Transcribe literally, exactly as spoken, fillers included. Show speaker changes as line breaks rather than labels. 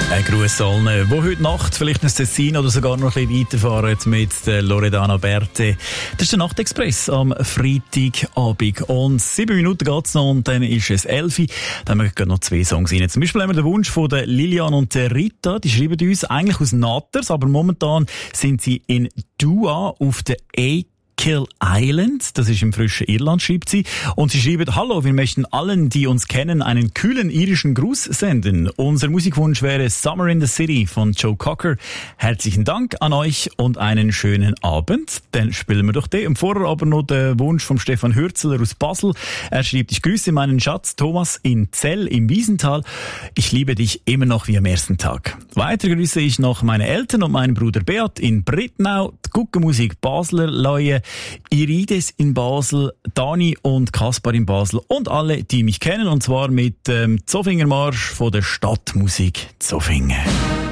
Ein Gruß allen, die heute Nacht vielleicht ins Tessin oder sogar noch ein bisschen weiterfahren mit der Loredana Berthe. Das ist der Nachtexpress am Freitagabend. Und sieben Minuten geht's noch und dann ist es elf. Dann haben wir noch zwei Songs rein. Zum Beispiel haben wir den Wunsch von der Lilian und der Rita. Die schreiben uns eigentlich aus Natters, aber momentan sind sie in Dua auf der A Kill Island, das ist im frischen Irland, schreibt sie. Und sie schreibt: Hallo, wir möchten allen, die uns kennen, einen kühlen irischen Gruß senden. Unser Musikwunsch wäre Summer in the City von Joe Cocker. Herzlichen Dank an euch und einen schönen Abend. Dann spielen wir doch den. Und vorher aber noch der Wunsch von Stefan Hürzeler aus Basel. Er schreibt: Ich grüße meinen Schatz Thomas in Zell im Wiesental. Ich liebe dich immer noch wie am ersten Tag. Weiter grüße ich noch meine Eltern und meinen Bruder Beat in Brittnau, die Guckenmusik Basler Leue, Irides in Basel, Dani und Kaspar in Basel und alle, die mich kennen, und zwar mit dem ähm, Zofingermarsch von der Stadtmusik Zofingen.